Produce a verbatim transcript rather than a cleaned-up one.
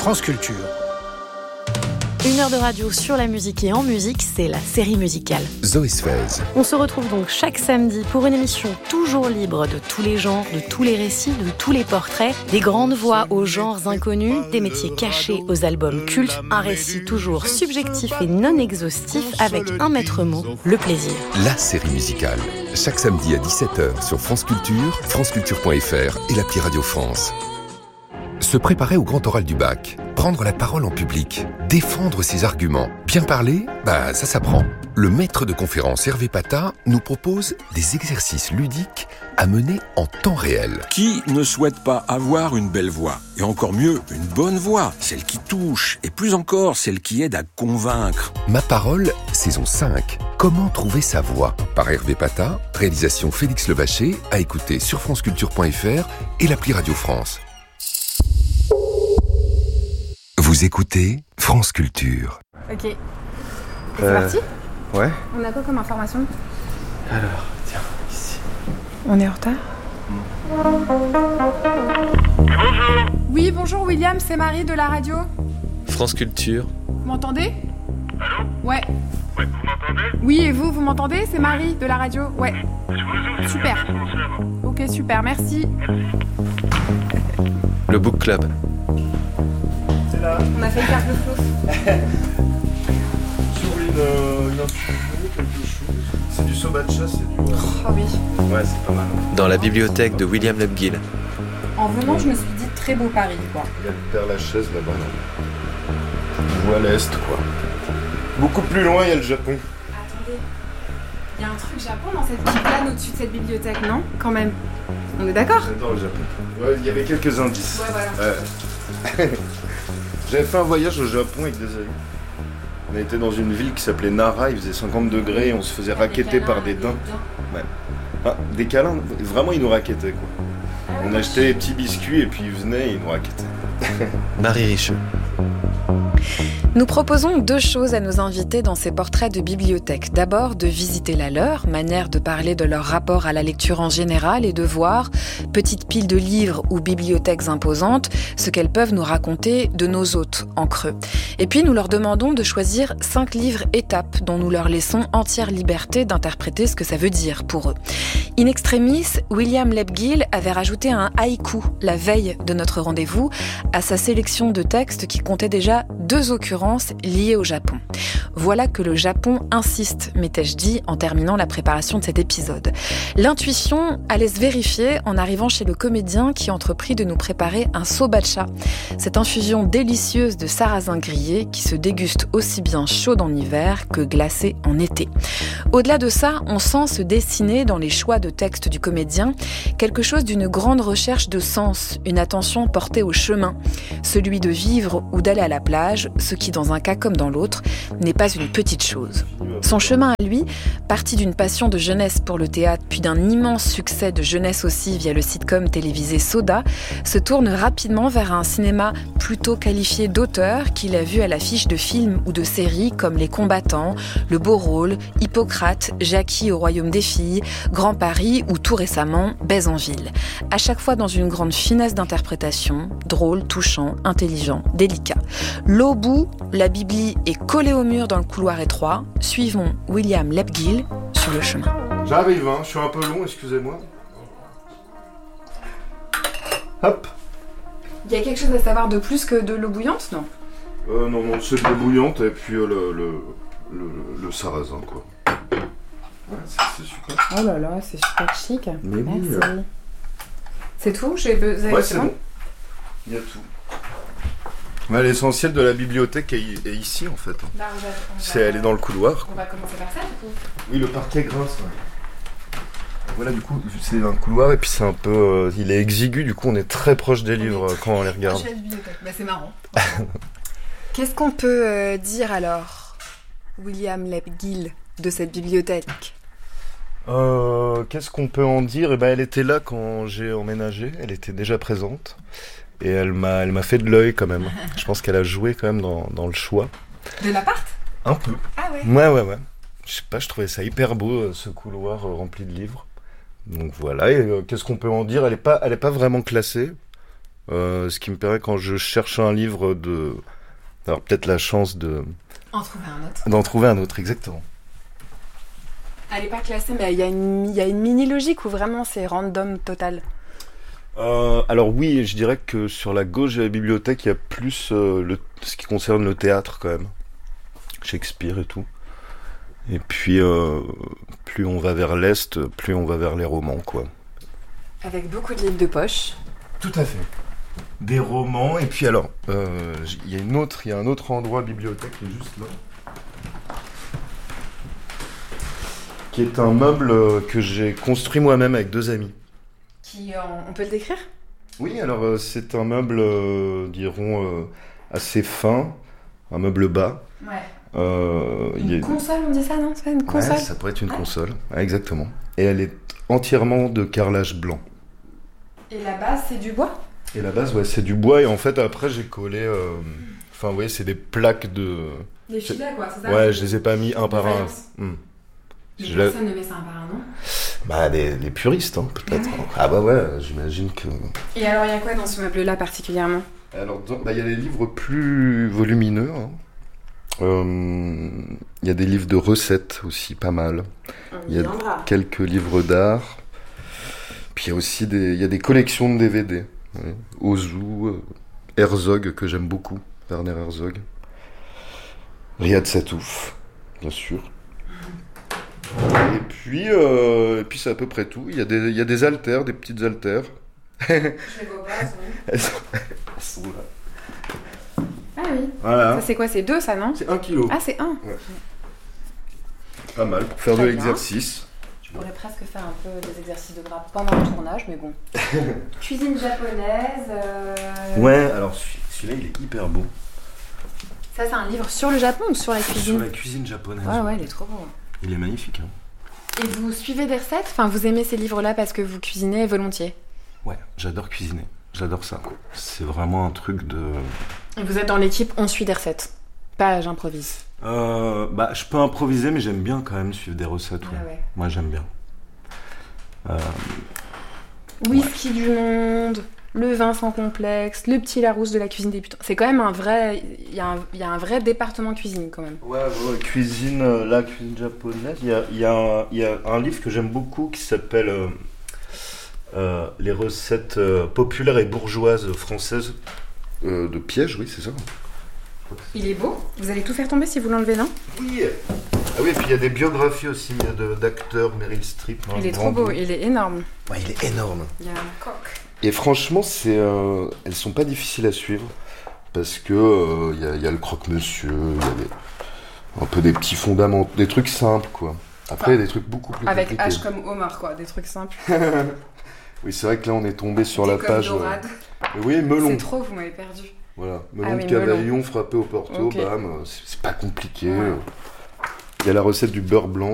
France Culture. Une heure de radio sur la musique et en musique, c'est la série musicale. Zoé Sfez. On se retrouve donc chaque samedi pour une émission toujours libre de tous les genres, de tous les récits, de tous les portraits, des grandes voix aux genres inconnus, des métiers cachés aux albums cultes, un récit toujours subjectif et non exhaustif avec un maître mot, le plaisir. La série musicale. Chaque samedi à dix-sept heures sur France Culture, franceculture point f r et l'appli Radio France. Se préparer au grand oral du bac, prendre la parole en public, défendre ses arguments, bien parler, bah ça s'apprend. Le maître de conférence Hervé Pata nous propose des exercices ludiques à mener en temps réel. Qui ne souhaite pas avoir une belle voix ? Et encore mieux, une bonne voix, celle qui touche, et plus encore, celle qui aide à convaincre. Ma parole, saison cinq. Comment trouver sa voix ? Par Hervé Pata, réalisation Félix Levaché, à écouter sur franceculture point f r et l'appli Radio France. Vous écoutez France Culture. Ok. Et c'est Euh, parti ? Ouais. On a quoi comme information ? Alors, tiens, ici. On est en retard ? Oui, bonjour William, c'est Marie de la radio. France Culture. Vous m'entendez ? Allô ? Ouais. Ouais, vous m'entendez ? Oui, et vous, vous m'entendez ? C'est Marie de la radio. Ouais. Je vous ai Super. Ok, super, merci. Le Book Club. C'est là. On a fait une carte de flow. Sur une, euh, une infusion, quelque chose. C'est du sobacha, c'est du... euh, Oh oui. Ouais, c'est pas mal. Dans la bibliothèque de William Lebguil. En venant, je me suis dit très beau Paris, quoi. Il y a le Père Lachaise là-bas, là. Je vois l'Est, quoi. Beaucoup plus loin, il y a le Japon. Attendez. Il y a un truc Japon dans cette petite plane au-dessus de cette bibliothèque, non ? Quand même. On est d'accord ? J'adore le Japon. Ouais, il y avait quelques indices. Ouais, voilà. Ouais. J'avais fait un voyage au Japon avec des amis. On était dans une ville qui s'appelait Nara, il faisait cinquante degrés et on se faisait raqueter par des daims. Ouais. Ah, des câlins, vraiment ils nous raquetaient quoi. On achetait des petits biscuits et puis ils venaient et ils nous raquetaient. Marie Richeux. Nous proposons deux choses à nos invités dans ces portraits de bibliothèque. D'abord, de visiter la leur, manière de parler de leur rapport à la lecture en général et de voir, petites piles de livres ou bibliothèques imposantes, ce qu'elles peuvent nous raconter de nos hôtes en creux. Et puis, nous leur demandons de choisir cinq livres étapes dont nous leur laissons entière liberté d'interpréter ce que ça veut dire pour eux. In extremis, William Lebguil avait rajouté un haïku la veille de notre rendez-vous à sa sélection de textes qui comptait déjà deux occurrences liées au Japon. Voilà que le Japon insiste, m'étais-je dit en terminant la préparation de cet épisode. L'intuition allait se vérifier en arrivant chez le comédien qui entreprit de nous préparer un sobacha, cette infusion délicieuse de sarrasin grillé qui se déguste aussi bien chaude en hiver que glacée en été. Au-delà de ça, on sent se dessiner dans les choix de texte du comédien quelque chose d'une grande recherche de sens, une attention portée au chemin, celui de vivre ou d'aller à la plage, ce qui, dans un cas comme dans l'autre, n'est pas une petite chose. Son chemin à lui, parti d'une passion de jeunesse pour le théâtre, puis d'un immense succès de jeunesse aussi via le sitcom télévisé Soda, se tourne rapidement vers un cinéma plutôt qualifié d'auteur qu'il a vu à l'affiche de films ou de séries comme Les Combattants, Le Beau Rôle, Hippocrate, Jackie au Royaume des Filles, Grand Paris ou tout récemment Baise en ville. À chaque fois dans une grande finesse d'interprétation, drôle, touchant, intelligent, délicat. L'Obou, la Bibli est collée au mur dans le couloir étroit. Suivons William Lebguil sur le chemin. J'arrive, hein, je suis un peu long, excusez-moi. Hop. Il y a quelque chose à savoir de plus que de l'eau bouillante, non ? Euh, non, non, c'est de l'eau bouillante et puis euh, le, le, le, le sarrasin, quoi. Ouais, c'est, c'est super. Oh là là, c'est super chic. Mais oui, Merci. euh. C'est tout ? J'ai besoin. Ouais, c'est bon. Il y a tout. Ouais, l'essentiel de la bibliothèque est, est ici, en fait. Bah, on va, on C'est, va- elle est dans le couloir. On va commencer par ça, du coup. Oui, le parquet grince. Ouais. Voilà, du coup, c'est un couloir et puis c'est un peu... euh, il est exigu, du coup, on est très proche des livres euh, quand on les regarde. Proche de la bibliothèque. Bah, c'est marrant. Qu'est-ce qu'on peut euh, dire alors, William Lebguil, de cette bibliothèque ? Euh, qu'est-ce qu'on peut en dire ? Eh ben, elle était là quand j'ai emménagé, elle était déjà présente. Et elle m'a, elle m'a fait de l'œil quand même. Je pense qu'elle a joué quand même dans, dans le choix. De l'appart ? Un peu. Ah ouais. Ouais, ouais, ouais. Je sais pas, je trouvais ça hyper beau, euh, ce couloir euh, rempli de livres. Donc voilà, et euh, qu'est-ce qu'on peut en dire ? Elle est pas, elle est pas vraiment classée. Euh, ce qui me permet, quand je cherche un livre, de d'avoir peut-être la chance de... En trouver un autre. D'en trouver un autre, exactement. Elle n'est pas classée, mais il y, y a une mini-logique où vraiment c'est random total. Euh, alors oui, je dirais que sur la gauche de la bibliothèque, il y a plus euh, le, ce qui concerne le théâtre quand même. Shakespeare et tout. Et puis, euh, plus on va vers l'Est, plus on va vers les romans, quoi. Avec beaucoup de livres de poche. Tout à fait. Des romans, et puis alors, euh, il y a une autre, il y a un autre endroit bibliothèque qui est juste là. Qui est un meuble que j'ai construit moi-même avec deux amis. Qui, euh, on peut le décrire ? Oui, alors euh, c'est un meuble, euh, dirons, euh, assez fin, un meuble bas. Ouais. Euh, une y a... console, on dit ça, non ? C'est pas une console ? Ouais, ça pourrait être une console, ouais, exactement. Et elle est entièrement de carrelage blanc. Et la base, c'est du bois ? Et la base, ouais, c'est du bois, et en fait, après, j'ai collé... Euh... Enfin, vous voyez, c'est des plaques de... Des filets, quoi, c'est ça ? Ouais, je les ai pas mis un par un. Hmm. Mais Je personne ne met ça un par un, non ? Bah, des, des puristes, hein, peut-être. Ouais. Ah bah ouais, j'imagine que... Et alors, il y a quoi dans ce meuble-là, particulièrement ? Alors, il bah, y a des livres plus volumineux, hein. Il euh, y a des livres de recettes aussi, pas mal. Il y a quelques livres d'art. Puis il y a aussi des, y a des collections de D V D. Ouais. Ozu, euh, Herzog, que j'aime beaucoup, Werner Herzog. Riyad Satouf, bien sûr. Et puis, euh, et puis c'est à peu près tout. Il y a des, il y a des haltères, des petites haltères. Je les vois pas, elles sont... elles sont là. Ah oui. Voilà. Ça c'est quoi ? C'est deux, ça, non ? C'est un kilo. Ah, c'est un. Ouais. Pas mal pour faire Très de bien. l'exercice. Je pourrais presque faire un peu des exercices de bras pendant le tournage, mais bon. Cuisine japonaise. Euh... Ouais, alors celui-là il est hyper beau. Ça c'est un livre sur le Japon ou sur la cuisine ? Sur la cuisine japonaise. Ouais, ouais, il est trop beau. Il est magnifique. Hein. Et vous suivez des recettes ? Enfin, vous aimez ces livres-là parce que vous cuisinez volontiers ? Ouais, j'adore cuisiner. J'adore ça. C'est vraiment un truc de... Et vous êtes dans l'équipe, on suit des recettes. Pas j'improvise. Euh, bah, je peux improviser, mais j'aime bien quand même suivre des recettes. Ouais. Ah ouais. Moi, j'aime bien. Euh... Whisky ouais. du monde, le vin sans complexe, le petit Larousse de la cuisine débutant. C'est quand même un vrai... Il y, y a un vrai département cuisine, quand même. Ouais, ouais, cuisine, euh, la cuisine japonaise. Il y a, y, a y a un livre que j'aime beaucoup qui s'appelle euh, euh, Les recettes euh, populaires et bourgeoises françaises euh, de piège, oui, c'est ça. Il est beau. Vous allez tout faire tomber si vous l'enlevez, non ? Oui. Ah oui, et puis il y a des biographies aussi de, d'acteurs, Meryl Streep. Hein, il est trop beau, il est énorme. Ouais, il est énorme. Il y a un coq. Et franchement, c'est, euh, elles sont pas difficiles à suivre parce que il euh, y, y a le croque-monsieur, il y a des, un peu des petits fondamentaux, des trucs simples, quoi. Après, il y a des trucs beaucoup plus avec compliqués. H comme Omar, quoi, des trucs simples. Oui, c'est vrai que là, on est tombé sur des la page. Dorade. Euh... Oui, melon. C'est trop, vous m'avez perdu. Voilà, melon ah, oui, de cavaillon frappé au porto, okay. bam, c'est, c'est pas compliqué. Ouais. Il y a la recette du beurre blanc